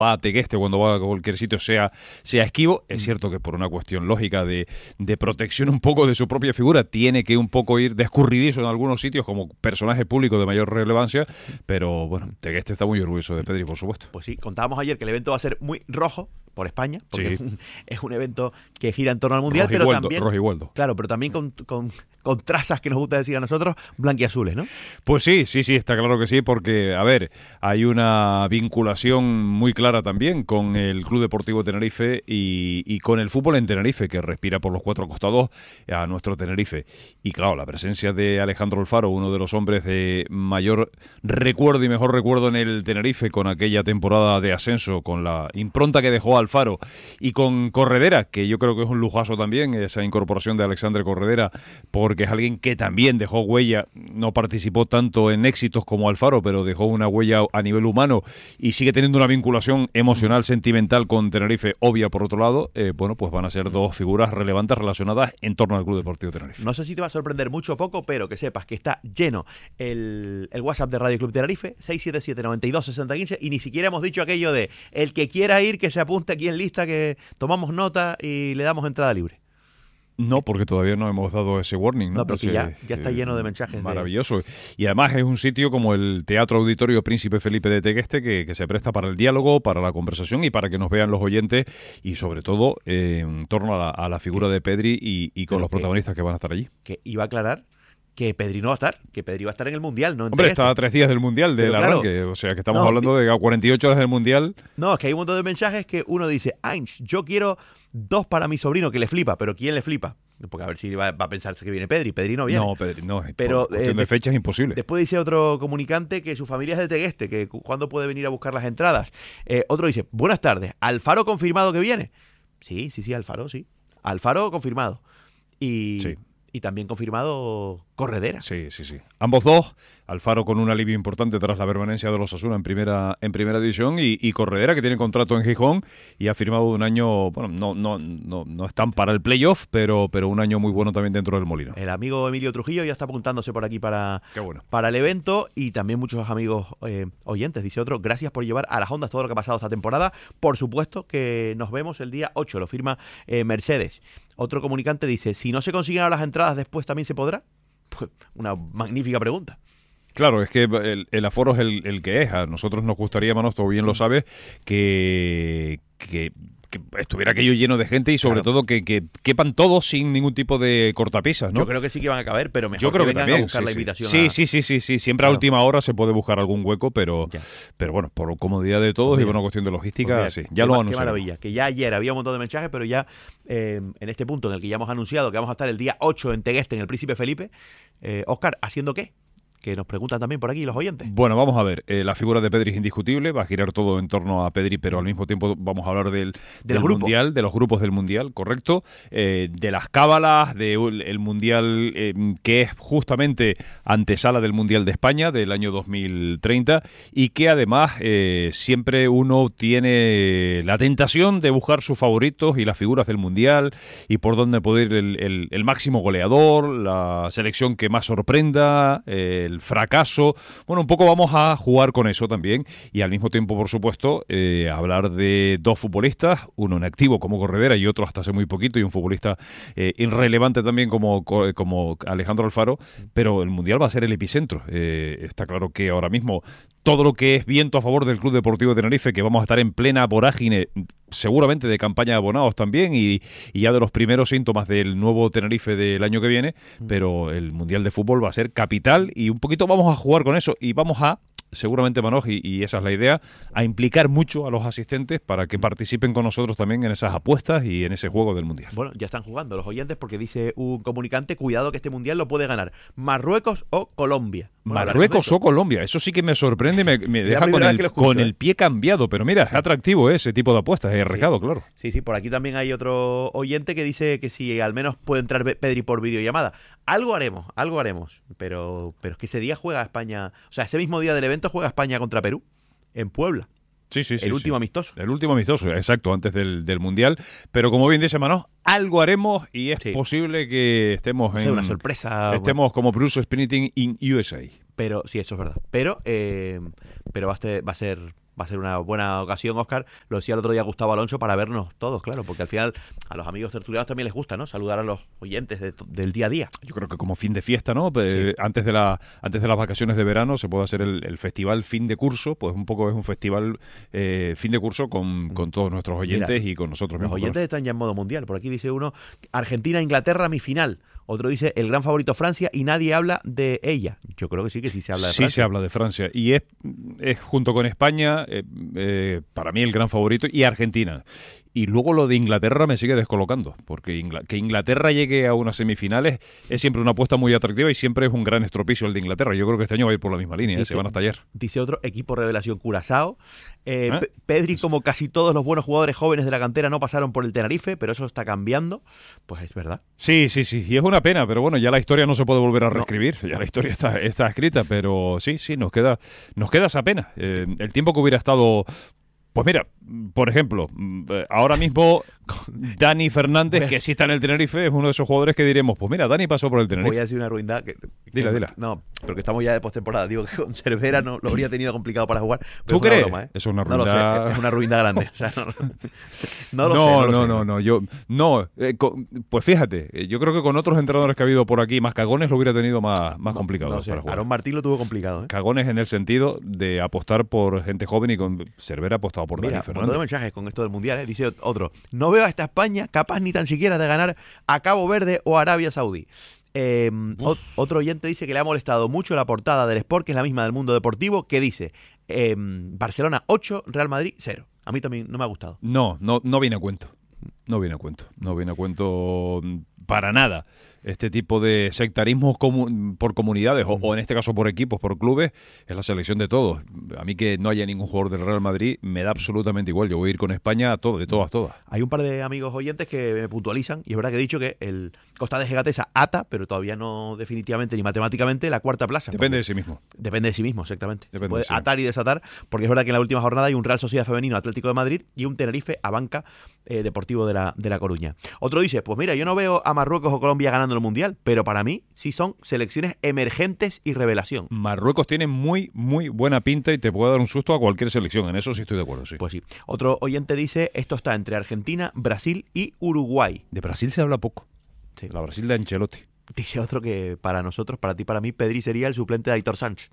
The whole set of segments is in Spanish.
va a Tegueste, cuando va a cualquier sitio, sea esquivo. Es cierto que por una cuestión lógica de protección un poco de su propia figura, tiene que un poco ir de escurridizo en algunos sitios como personaje público de mayor relevancia, pero bueno, Tegueste está muy orgulloso de Pedri, por supuesto. Pues sí, contábamos ayer que el evento va a ser muy rojo por España, porque sí, es un evento que gira en torno al Mundial, pero también, claro, pero también con trazas que nos gusta decir a nosotros, blanquiazules, ¿no? Pues sí, está claro que sí, porque, a ver, hay una vinculación muy clara también con el Club Deportivo Tenerife y con el fútbol en Tenerife, que respira por los cuatro costados a nuestro Tenerife. Y claro, la presencia de Alejandro Alfaro, uno de los hombres de mayor recuerdo y mejor recuerdo en el Tenerife, con aquella temporada de ascenso, con la impronta que dejó Alfaro, y con Corredera, que yo creo que es un lujazo también, esa incorporación de Alexandre Corredera, porque es alguien que también dejó huella, no participó tanto en éxitos como Alfaro, pero dejó una huella a nivel humano y sigue teniendo una vinculación emocional, sentimental con Tenerife, obvia por otro lado. Bueno, pues van a ser dos figuras relevantes relacionadas en torno al Club Deportivo Tenerife. No sé si te va a sorprender mucho o poco, pero que sepas que está lleno el WhatsApp de Radio Club Tenerife, 677-92-6015, y ni siquiera hemos dicho aquello de el que quiera ir, que se apunte aquí en lista, que tomamos nota y le damos entrada libre. No, porque todavía no hemos dado ese warning, ¿no? No, pero que ya está lleno de mensajes. Maravilloso. Y además es un sitio como el Teatro Auditorio Príncipe Felipe de Tegueste que se presta para el diálogo, para la conversación y para que nos vean los oyentes, y sobre todo en torno a la figura de Pedri y con los protagonistas que van a estar allí. Que iba a aclarar que Pedri no va a estar, que Pedri va a estar en el Mundial, no en Hombre, Tegueste. está a 3 días del Mundial, del arranque, o sea que estamos hablando de 48 horas del Mundial. No, es que hay un montón de mensajes que uno dice, Ainz, yo quiero 2 para mi sobrino, que le flipa, pero ¿quién le flipa? Porque a ver si va a pensarse que viene Pedri no viene. No, Pedri no, pero por cuestión de fecha es imposible. Después dice otro comunicante que su familia es de Tegueste, que cuándo puede venir a buscar las entradas. Otro dice, buenas tardes, ¿Alfaro confirmado que viene? Sí, Alfaro, sí. Alfaro confirmado. Y también confirmado Corredera. Sí. Ambos dos, Alfaro con un alivio importante tras la permanencia de los Osasuna en primera división, y Corredera, que tiene contrato en Gijón y ha firmado un año, bueno, no están para el playoff, pero un año muy bueno también dentro del Molino. El amigo Emilio Trujillo ya está apuntándose por aquí para el evento, y también muchos amigos oyentes. Dice otro, gracias por llevar a las ondas todo lo que ha pasado esta temporada. Por supuesto que nos vemos el día 8, lo firma Mercedes. Otro comunicante dice, si no se consiguen las entradas después, ¿también se podrá? Pues una magnífica pregunta. Claro, es que el aforo es el que es. A nosotros nos gustaría, Manos, tú bien lo sabes, que estuviera aquello lleno de gente y sobre todo que quepan todos sin ningún tipo de cortapisas, ¿no? Yo creo que sí que van a caber, pero mejor yo creo que vengan también, a buscar la invitación. Sí. Siempre a última hora se puede buscar algún hueco, pero bueno, por comodidad de todos y por una cuestión de logística, ya lo anunciamos. Qué maravilla, que ya ayer había un montón de mensajes, pero ya en este punto en el que ya hemos anunciado que vamos a estar el día 8 en Tegueste, en el Príncipe Felipe, Óscar, ¿haciendo qué? Que nos preguntan también por aquí los oyentes. Bueno, vamos a ver, la figura de Pedri es indiscutible, va a girar todo en torno a Pedri, pero al mismo tiempo vamos a hablar del Mundial, de los grupos del Mundial, correcto, de las cábalas, del Mundial que es justamente antesala del Mundial de España del año 2030, y que además siempre uno tiene la tentación de buscar sus favoritos y las figuras del Mundial, y por dónde puede ir el máximo goleador, la selección que más sorprenda, el fracaso. Bueno, un poco vamos a jugar con eso también, y al mismo tiempo, por supuesto, hablar de dos futbolistas, uno en activo como Corredera y otro hasta hace muy poquito, y un futbolista irrelevante también como Alejandro Alfaro, pero el Mundial va a ser el epicentro. Está claro que ahora mismo todo lo que es viento a favor del Club Deportivo Tenerife, que vamos a estar en plena vorágine, seguramente de campaña de abonados también, y ya de los primeros síntomas del nuevo Tenerife del año que viene, pero el Mundial de Fútbol va a ser capital, y un poquito vamos a jugar con eso, y vamos a, seguramente, Manoj, y esa es la idea, a implicar mucho a los asistentes para que participen con nosotros también en esas apuestas y en ese juego del Mundial. Bueno, ya están jugando los oyentes, porque dice un comunicante, cuidado que este Mundial lo puede ganar Marruecos o Colombia. Bueno, Marruecos o Colombia, eso sí que me sorprende, me deja con el pie cambiado, pero mira, es atractivo ese tipo de apuestas, es arriesgado, claro. Sí, por aquí también hay otro oyente que dice que si al menos puede entrar Pedri por videollamada. Algo haremos, pero es que ese día juega España, o sea, ese mismo día del evento juega España contra Perú, en Puebla. Sí. El último amistoso. El último amistoso, exacto, antes del Mundial. Pero como bien dice Manoj, algo haremos, y es posible que estemos en una sorpresa. Estemos como Bruce Springsteen in USA. Pero sí, eso es verdad. Pero va a ser va a ser una buena ocasión, Óscar. Lo decía el otro día Gustavo Alonso, para vernos todos, claro, porque al final a los amigos tertulianos también les gusta, ¿no? Saludar a los oyentes del día a día. Yo creo que como fin de fiesta, ¿no? Sí. Antes de las vacaciones de verano se puede hacer el festival fin de curso, pues un poco es un festival fin de curso con todos nuestros oyentes. Mira, y con nosotros mismos. Los oyentes están ya en modo mundial. Por aquí dice uno, Argentina-Inglaterra, mi final. Otro dice, el gran favorito Francia, y nadie habla de ella. Yo creo que sí se habla de Francia. Sí se habla de Francia. Y es junto con España, para mí el gran favorito, y Argentina. Y luego lo de Inglaterra me sigue descolocando, porque que Inglaterra llegue a unas semifinales es siempre una apuesta muy atractiva y siempre es un gran estropicio el de Inglaterra. Yo creo que este año va a ir por la misma línea, se van hasta ayer. Dice otro, equipo revelación Curazao. Pedri, como casi todos los buenos jugadores jóvenes de la cantera, no pasaron por el Tenerife, pero eso está cambiando. Pues es verdad. Sí, y es una pena, pero bueno, ya la historia no se puede volver a reescribir, ya la historia está escrita, pero sí, nos queda esa pena. El tiempo que hubiera estado... Pues mira, por ejemplo, ahora mismo Dani Fernández, que sí está en el Tenerife, es uno de esos jugadores que diremos, pues mira, Dani pasó por el Tenerife. Voy a decir una ruindad. Dila. No, pero que estamos ya de postemporada. Digo que con Cervera no lo habría tenido complicado para jugar. ¿Tú crees? Broma, ¿eh? Es una ruindad. No lo sé, es una ruindad grande. O sea, no. Pues fíjate, yo creo que con otros entrenadores que ha habido por aquí, más Cagones lo hubiera tenido más complicado. No sé, para jugar. Aarón Martín lo tuvo complicado. Cagones en el sentido de apostar por gente joven y con Cervera apostado por Dani Fernández. Un montón de mensajes con esto del Mundial, ¿eh? Dice otro, no veo a esta España capaz ni tan siquiera de ganar a Cabo Verde o Arabia Saudí. Otro oyente dice que le ha molestado mucho la portada del Sport, que es la misma del Mundo Deportivo, que dice Barcelona 8, Real Madrid 0. A mí también no me ha gustado. No viene a cuento. No viene a cuento para nada. Este tipo de sectarismos por comunidades o en este caso por equipos, por clubes, es la selección de todos. A mí que no haya ningún jugador del Real Madrid me da absolutamente igual. Yo voy a ir con España a todo, de todas. Hay un par de amigos oyentes que me puntualizan y es verdad que he dicho que el Costa de Gatesa ata, pero todavía no definitivamente ni matemáticamente, la cuarta plaza. Depende de sí mismo. Depende de sí mismo, exactamente. Se puede atar y desatar, porque es verdad que en la última jornada hay un Real Sociedad Femenino Atlético de Madrid y un Tenerife Abanca Deportivo de la Coruña. Otro dice, pues mira, yo no veo a Marruecos o Colombia ganando el Mundial, pero para mí sí son selecciones emergentes y revelación. Marruecos tiene muy buena pinta y te puede dar un susto a cualquier selección, en eso sí estoy de acuerdo, sí. Pues sí. Otro oyente dice, esto está entre Argentina, Brasil y Uruguay. De Brasil se habla poco. Sí. La Brasil de Ancelotti. Dice otro que para nosotros, para ti, para mí, Pedri sería el suplente de Aitor Sánchez.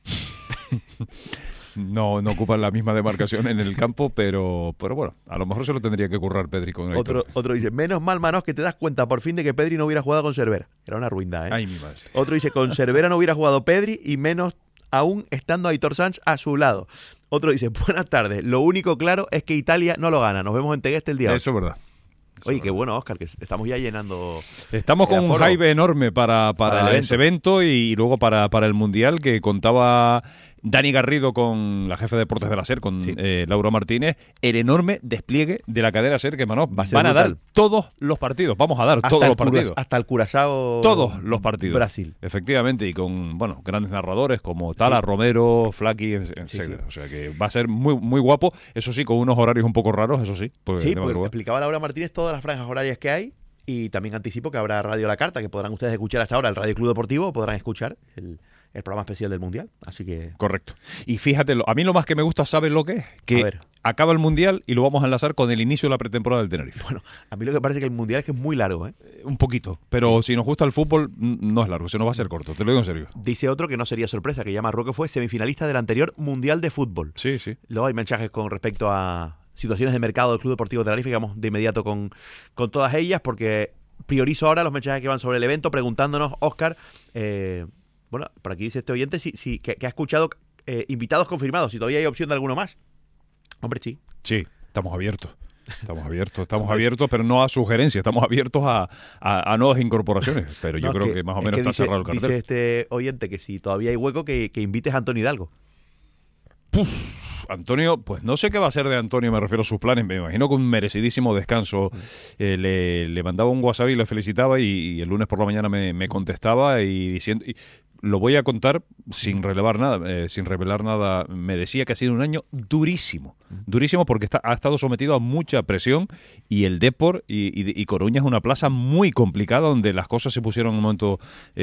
No ocupan la misma demarcación en el campo, pero bueno, a lo mejor se lo tendría que currar Pedri con Aitor. Otro dice, menos mal, Manos, que te das cuenta por fin de que Pedri no hubiera jugado con Cervera. Era una ruindad, ¿eh? Ay, mi madre. Otro dice, con Cervera no hubiera jugado Pedri y menos aún estando Aitor Sánchez a su lado. Otro dice, buenas tardes, lo único claro es que Italia no lo gana. Nos vemos en Tegueste el día 8. Eso es verdad. Oye, qué bueno, Óscar, que estamos ya llenando... Estamos con un hype enorme para ese evento y luego para el Mundial, que contaba Dani Garrido con la jefa de deportes de la SER, con Laura Martínez, el enorme despliegue de la cadena SER que van a dar todos los partidos. Vamos a dar todos los partidos. Hasta el Curazao. Todos los partidos. Brasil. Efectivamente, y con grandes narradores como Tala, Romero, Flaki, etcétera. Sí. O sea que va a ser muy guapo. Eso sí, con unos horarios un poco raros, eso sí. Porque explicaba Laura Martínez todas las franjas horarias que hay. Y también anticipo que habrá Radio La Carta, que podrán ustedes escuchar hasta ahora, el Radio Club Deportivo, podrán escuchar el programa especial del Mundial, así que... Correcto. Y fíjate, a mí lo más que me gusta, ¿sabes lo que es? Que acaba el Mundial y lo vamos a enlazar con el inicio de la pretemporada del Tenerife. Bueno, a mí lo que parece que el Mundial es que es muy largo, ¿eh? Un poquito, pero si nos gusta el fútbol, no es largo, se nos va a hacer corto, te lo digo en serio. Dice otro que no sería sorpresa, que ya Marruecos fue semifinalista del anterior Mundial de Fútbol. Sí. Luego hay mensajes con respecto a situaciones de mercado del Club Deportivo Tenerife, digamos, de inmediato con todas ellas, porque priorizo ahora los mensajes que van sobre el evento, preguntándonos, Óscar... Bueno, por aquí dice este oyente que ha escuchado invitados confirmados, si todavía hay opción de alguno más. Hombre, sí. Sí, estamos abiertos, pero no a sugerencias, estamos abiertos a nuevas incorporaciones, pero yo creo que más o menos está cerrado el cartel. Dice este oyente que si todavía hay hueco, que invites a Antonio Hidalgo. Antonio, pues no sé qué va a hacer de Antonio, me refiero a sus planes, me imagino que un merecidísimo descanso. Le mandaba un WhatsApp y le felicitaba y el lunes por la mañana me contestaba y diciendo... lo voy a contar sin revelar nada. Me decía que ha sido un año durísimo porque ha estado sometido a mucha presión, y el Depor y Coruña es una plaza muy complicada donde las cosas se pusieron en un momento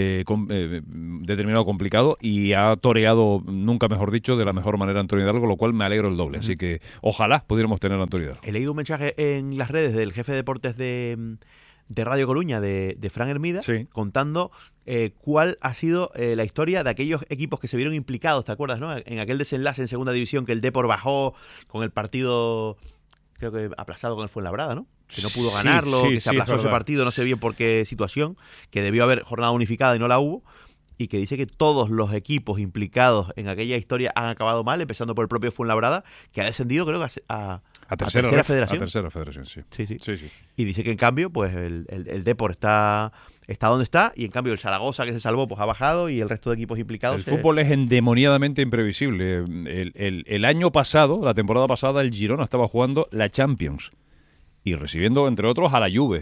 determinado complicado, y ha toreado, nunca mejor dicho, de la mejor manera Antonio Hidalgo, lo cual me alegro el doble. Así que ojalá pudiéramos tener a Antonio Hidalgo. He leído un mensaje en las redes del jefe de deportes de Radio Coruña, de Fran Hermida, sí, contando cuál ha sido la historia de aquellos equipos que se vieron implicados, ¿te acuerdas, no? En aquel desenlace en segunda división, que el Depor bajó con el partido, creo que aplazado con el Fuenlabrada, ¿no? Que no pudo ganarlo, que se aplazó ese partido, no sé bien por qué situación, que debió haber jornada unificada y no la hubo, y que dice que todos los equipos implicados en aquella historia han acabado mal, empezando por el propio Fuenlabrada, que ha descendido, creo que a tercera federación. A tercera federación, sí. Sí. Y dice que en cambio, pues el Depor está donde está, y en cambio el Zaragoza, que se salvó, pues ha bajado, y el resto de equipos implicados... El fútbol es endemoniadamente imprevisible. El año pasado, la temporada pasada, el Girona estaba jugando la Champions y recibiendo, entre otros, a la Juve.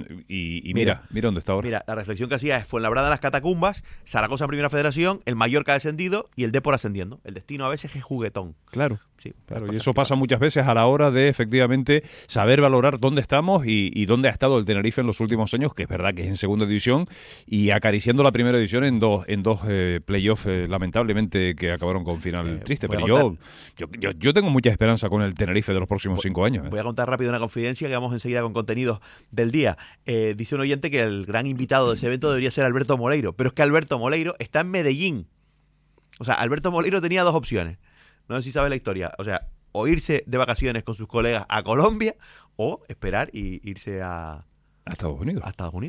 Y mira dónde está ahora. Mira, la reflexión que hacía es Fuenlabrada en las catacumbas, Zaragoza en primera federación, el Mallorca ha descendido y el Depor ascendiendo. El destino a veces es juguetón. Claro. Sí, claro, y eso pasa muchas veces a la hora de, efectivamente, saber valorar dónde estamos y dónde ha estado el Tenerife en los últimos años, que es verdad que es en segunda división, y acariciando la primera división en dos playoffs, lamentablemente, que acabaron con final triste. Pero yo tengo mucha esperanza con el Tenerife de los próximos 5 años. Voy a contar rápido una confidencia, que vamos enseguida con contenidos del día. Dice un oyente que el gran invitado de ese evento debería ser Alberto Moleiro, pero es que Alberto Moleiro está en Medellín. O sea, Alberto Moleiro tenía dos opciones. No sé si sabes la historia. O sea, o irse de vacaciones con sus colegas a Colombia, o esperar y irse a Estados Unidos.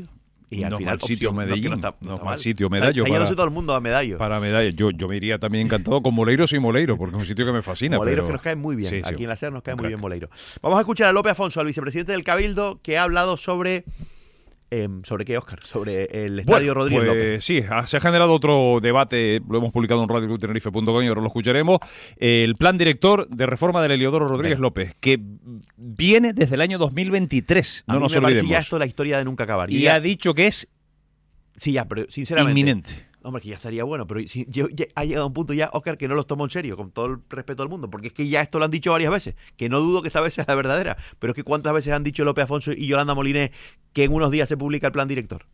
Y al final, sitio Medellín. No está mal sitio, Medallo. Está yéndose todo el mundo a Medallo. Para Medallo. Yo me iría también encantado con Moleiro, sin Moleiro, porque es un sitio que me fascina. Moleiro, que nos cae muy bien. Sí, aquí en la SER nos cae muy bien Moleiro. Vamos a escuchar a Lope Afonso, al vicepresidente del Cabildo, que ha hablado sobre... ¿Sobre qué, Óscar? Sobre el Estadio Rodríguez López. Sí, se ha generado otro debate, lo hemos publicado en radioclubtenerife.com y ahora lo escucharemos. El plan director de reforma del Heliodoro Rodríguez López, que viene desde el año 2023. No nos olvidemos. A mí me parece ya esto la historia de nunca acabar. Y ha dicho que es... Sí, ya, pero sinceramente... inminente. Hombre, que ya estaría bueno, pero ha llegado a un punto ya, Óscar, que no los tomo en serio, con todo el respeto del mundo, porque es que ya esto lo han dicho varias veces, que no dudo que esta vez sea la verdadera, pero es que ¿cuántas veces han dicho Lope Afonso y Yolanda Molinés que en unos días se publica el plan director?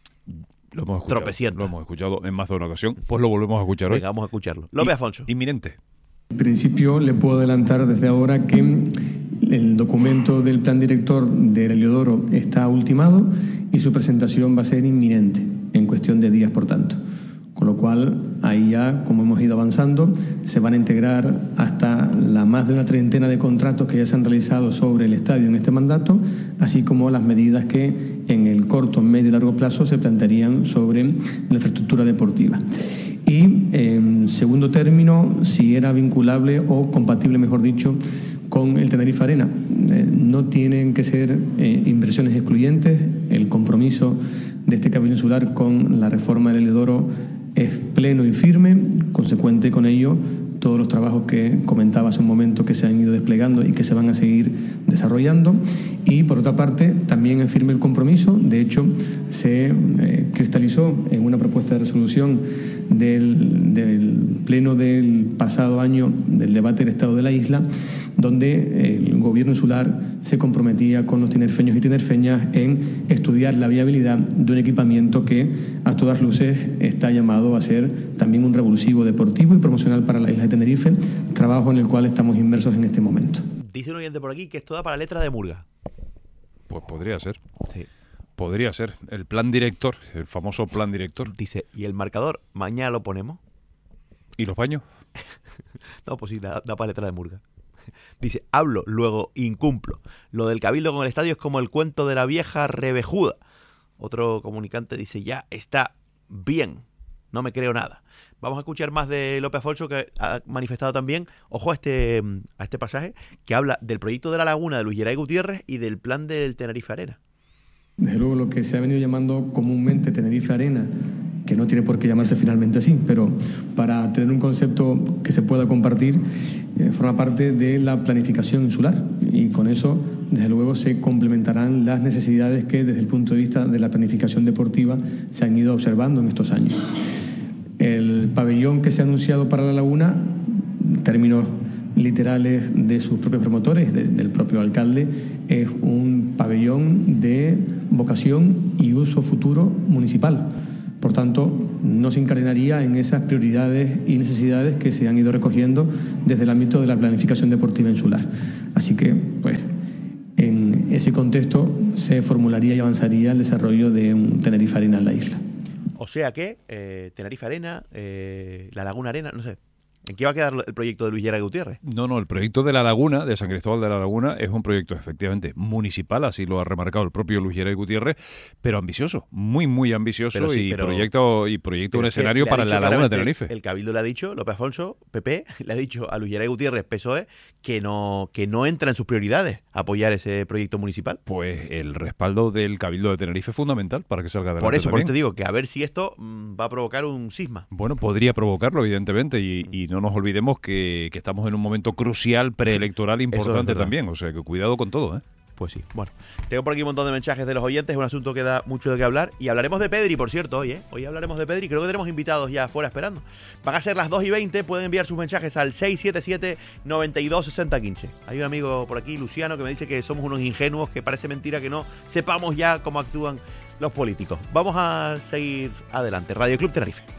Lo hemos escuchado. Tropecientos. Lo hemos escuchado en más de una ocasión, pues lo volvemos a escuchar hoy. Venga, vamos a escucharlo. Lope Afonso. Inminente. En principio, le puedo adelantar desde ahora que el documento del plan director del Heliodoro está ultimado y su presentación va a ser inminente, en cuestión de días, por tanto. Con lo cual, ahí ya, como hemos ido avanzando, se van a integrar hasta la más de una treintena de contratos que ya se han realizado sobre el estadio en este mandato, así como las medidas que en el corto, medio y largo plazo se plantearían sobre la infraestructura deportiva. Y, en segundo término, si era vinculable o compatible, mejor dicho, con el Tenerife Arena. No tienen que ser inversiones excluyentes. El compromiso de este Cabildo Insular con la reforma del Heliodoro es pleno y firme. Consecuente con ello, todos los trabajos que comentaba hace un momento que se han ido desplegando y que se van a seguir desarrollando. Y por otra parte, también es firme el compromiso. De hecho, se cristalizó en una propuesta de resolución del pleno del pasado año del debate del Estado de la isla, donde el gobierno insular se comprometía con los tinerfeños y tinerfeñas en estudiar la viabilidad de un equipamiento que a todas luces está llamado a ser también un revulsivo deportivo y promocional para la isla de Tenerife, trabajo en el cual estamos inmersos en este momento. Dice un oyente por aquí que esto da para letra de murga. Pues podría ser. Sí. Podría ser. El plan director, el famoso plan director. Dice, ¿y el marcador? ¿Mañana lo ponemos? ¿Y los baños? No, pues sí, da para letra de murga. Dice, hablo, luego incumplo. Lo del Cabildo con el estadio es como el cuento de la vieja revejuda. Otro comunicante dice, ya está bien, no me creo nada. Vamos a escuchar más de Lope Afonso, que ha manifestado también, ojo a este pasaje, que habla del proyecto de la laguna de Luis Geray Gutiérrez y del plan del Tenerife Arena. Desde luego, lo que se ha venido llamando comúnmente Tenerife Arena, que no tiene por qué llamarse finalmente así, pero para tener un concepto que se pueda compartir, forma parte de la planificación insular, y con eso, desde luego, se complementarán las necesidades que desde el punto de vista de la planificación deportiva se han ido observando en estos años. pabellón que se ha anunciado para La Laguna, en términos literales de sus propios promotores, del propio alcalde, es un pabellón de vocación y uso futuro municipal. Por tanto, no se incardinaría en esas prioridades y necesidades que se han ido recogiendo desde el ámbito de la planificación deportiva insular. Así que, pues, en ese contexto se formularía y avanzaría el desarrollo de un Tenerife Arena en la isla. O sea que Tenerife Arena, La Laguna Arena, no sé. ¿En qué va a quedar el proyecto de Luis Llera Gutiérrez? No, el proyecto de La Laguna, de San Cristóbal de La Laguna, es un proyecto efectivamente municipal, así lo ha remarcado el propio Luis Llera Gutiérrez, pero ambicioso, muy ambicioso, proyecta un escenario para La Laguna de Tenerife. El Cabildo le ha dicho, López Afonso, PP, le ha dicho a Luis Llera Gutiérrez, PSOE, que no entra en sus prioridades apoyar ese proyecto municipal. Pues el respaldo del Cabildo de Tenerife es fundamental para que salga adelante. Por eso te digo que a ver si esto va a provocar un cisma. Bueno, podría provocarlo, evidentemente, y no nos olvidemos que estamos en un momento crucial preelectoral importante también, o sea que cuidado con todo, ¿eh? Pues sí. Bueno, tengo por aquí un montón de mensajes de los oyentes, es un asunto que da mucho de qué hablar. Y hablaremos de Pedri, por cierto, hoy, ¿eh? Hoy hablaremos de Pedri, creo que tenemos invitados ya afuera esperando. Van a ser las 2:20, pueden enviar sus mensajes al 677-926015. Hay un amigo por aquí, Luciano, que me dice que somos unos ingenuos, que parece mentira que no sepamos ya cómo actúan los políticos. Vamos a seguir adelante. Radio Club Tenerife.